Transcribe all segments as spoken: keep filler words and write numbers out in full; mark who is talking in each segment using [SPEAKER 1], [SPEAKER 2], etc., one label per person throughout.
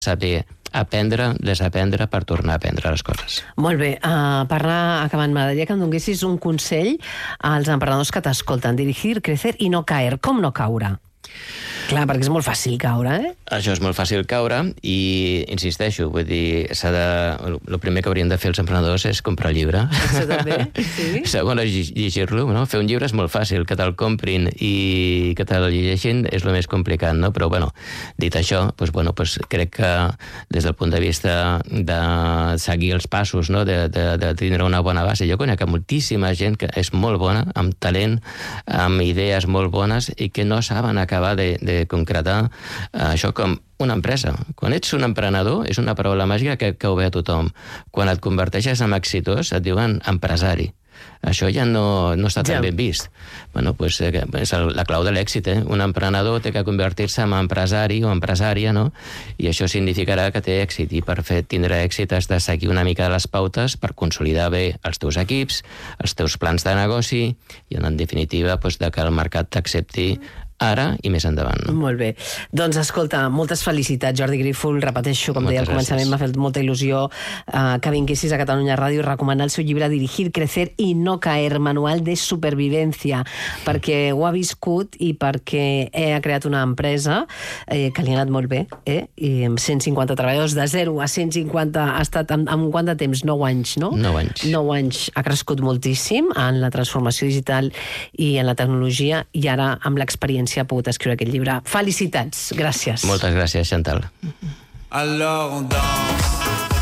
[SPEAKER 1] saber aprendre, desaprendre per tornar a aprendre les coses.
[SPEAKER 2] Molt bé, uh, per anar acabant, m'agradaria que em donessis un consell als emprenedors que t'escolten. Dirigir, crecer i no caer. Com no caure? Clar, perquè és molt fàcil caure, eh?
[SPEAKER 1] Això és molt fàcil caure i, insisteixo, vull dir, s'ha de... el primer que haurien de fer els emprenedors és comprar el llibre.
[SPEAKER 2] Això també, sí.
[SPEAKER 1] Segon, llegir-lo, no? Fer un llibre és molt fàcil, que te'l comprin i que te'l llegeixin és el més complicat, no? Però, bueno, dit això, doncs, bueno, doncs crec que des del punt de vista de seguir els passos, no? de, de, de tindre una bona base, jo conec moltíssima gent que és molt bona, amb talent, amb idees molt bones i que no saben acabar de, de concretar això com una empresa. Quan ets un emprenedor, és una paraula màgica que, que ho ve a tothom. Quan et converteixes en exitós, et diuen empresari. Això ja no, no està tan ja. ben vist. Bueno, pues, eh, és la clau de l'èxit. Eh? Un emprenedor té que convertir-se en empresari o empresària, no? I això significarà que té èxit. I per fer tindre èxit has de seguir una mica les pautes per consolidar bé els teus equips, els teus plans de negoci i, en definitiva, pues, de que el mercat t'accepti ara i més endavant. No?
[SPEAKER 2] Molt bé. Doncs, escolta, moltes felicitats, Jordi Grífol. Repeteixo, com deia al començament, m'ha fet molta il·lusió uh, que vinguessis a Catalunya Ràdio i recomanar el seu llibre Dirigir, crecer i no caer, manual de supervivència, perquè ho ha viscut i perquè he creat una empresa eh, que li ha anat molt bé, eh? I amb cent cinquanta treballadors, de zero a cent cinquanta, ha estat en, en quant de temps? nou anys, no?
[SPEAKER 1] nou anys.
[SPEAKER 2] nou anys. Ha crescut moltíssim en la transformació digital i en la tecnologia, i ara, amb l'experiència, ha pogut escriure aquest llibre. Felicitats, gràcies.
[SPEAKER 1] Moltes gràcies, Chantal.
[SPEAKER 3] Alors on danse.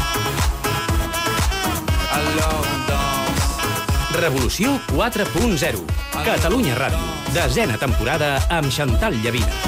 [SPEAKER 3] Alors on danse.
[SPEAKER 4] Revolució quatre punt zero. Catalunya Ràdio. Desena temporada amb Chantal Llavina.